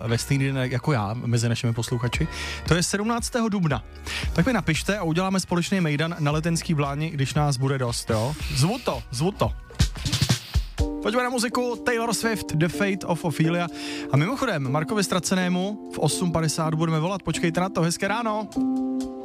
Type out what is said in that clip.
ve stejný den jako já mezi našimi posluchači. To je 17. dubna. Tak mi napište a uděláme společný mejdan na Letenský Bláni, když nás bude dost, jo? Zvu to. Pojďme na muziku, Taylor Swift, The Fate of Ophelia. A mimochodem, Markovi Ztracenému v 8:50 budeme volat, počkejte na to, hezké ráno.